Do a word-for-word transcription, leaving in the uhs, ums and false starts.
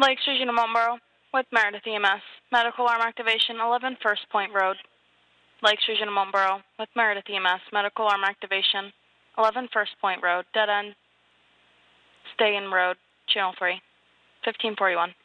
Lakes Region of Marlboro with Meredith E M S. Medical alarm activation eleven First Point Road. Lakes Region of Marlboro with Meredith E M S. Medical alarm activation eleven First Point Road. Dead end. Stay in road. Channel three. fifteen forty-one.